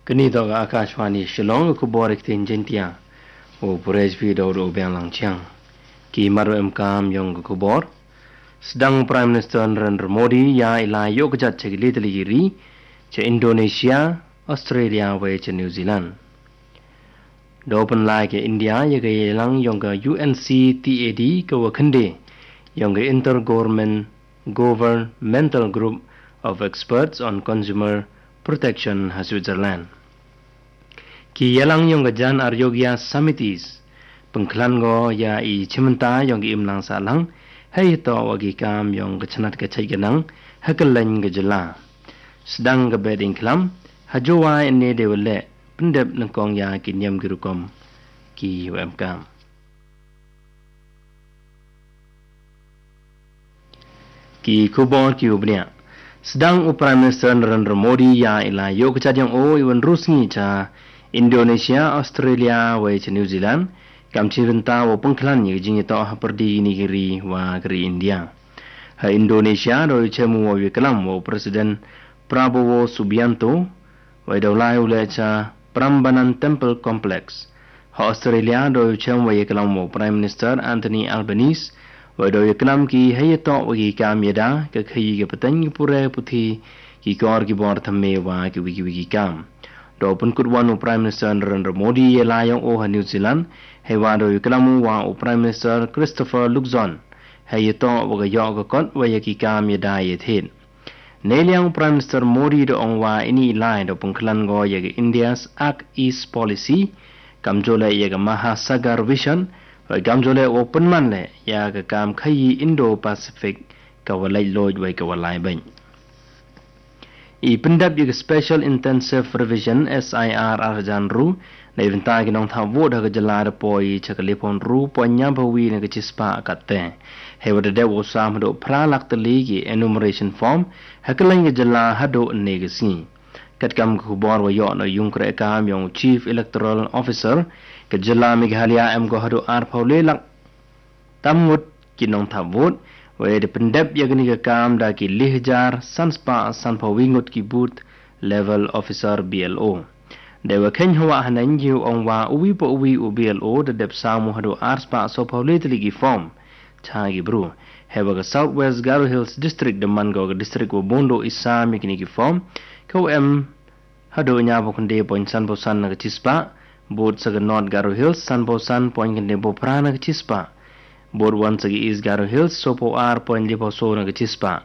Kini to ga Akashwani Shillong ku borik tin jentia o pures video do bang lang chang ki maru kam yong ku bor sedang Prime Minister Narendra Modi ya ila yok jat chegli tli che Indonesia Australia we che New Zealand do pen lai ke India ye ge lang yong ga UNCTAD ko khande yong ga Intergovernmental Group of Experts on Consumer Protection ha Switzerland ki yalang yong gajan Aryogya Summitis pengklan go ya I chimenta yong imlang salang hai to wagi kam yong gachanat ke chai ganang hakalain gajala sedang ke beding klam hajowa ene dewle pendep nangkong ya kinyam girukom ki UMKM ki kubor ki ubnia sedang Prime Minister Narendra Modi ya ila yok chajang o iwan rusngi cha Indonesia Australia we cha New Zealand kam chirenta wo pengklan ye jing to perdi negeri wa geri India ha Indonesia do chemu wo kalam wo Presiden Prabowo Subianto wa dawlai ule cha Prambanan Temple Complex ha Australia do chemu wo kalam wo Prime Minister Anthony Albanese wa do kalam ki hayato wa ki kam yada ka khayi ke patang pure puthi ki kor ki bor thamme wa ki wiki kam do pun kutwan Prime Minister Narendra Modi ye layong o ha New Zealand hewa do kelamu wa Prime Minister Christopher Luxon hayato wa ga yo ga kot wa ki kam yada ye thin neliang Prime Minister Modi do ongwa ini lai do pungklan go ye India's Act East Policy kamjole ye ga Mahasagar Vision wa kamjole open man le ya ga kam khayi Indo Pacific ka walai loj wa ka walai ban I pendap ye Special Intensive Revision SIR arjan ru nei venta gi nong tha vot ha ga jala poi chakalipon ru ponya bawi ne ga chispa katte hewade de wo sam do pralak tali gi enumeration form hakalang ga jala hado ne ga si katkam ku bor wa yo no yung kre kam yong Chief Electoral Officer ga jala Meghalaya go hado ar paule lak tamut ki nong tha vot wa de pendap ye gni ga kam da ki lihjar sanspa sanpawingot ki booth level officer BLO de wa khen hawa hanan yu ongwa uwi po uwi u BLO de dep samu hado arspa so pauletli gi form chagi bru hewa ga Southwest Garo Hills district de mango ga district wo bondo isami kini gi form ko hado nya bo kunde point sanbosan ga chispa board sa North Garo Hills sanbosan point kende bo prana ga chispa board 1 sa East Garo Hills sopo R point lipo so na ga chispa